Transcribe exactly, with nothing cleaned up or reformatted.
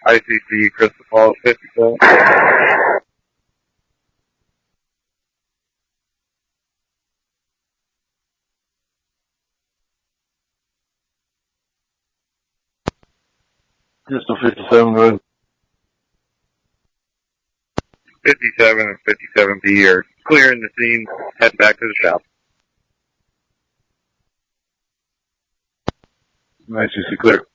I C C Crystal Falls fifty-seven. Crystal fifty-seven, go ahead. fifty-seven and fifty-seven B are clearing the scene, heading back to the shop. I C C clear.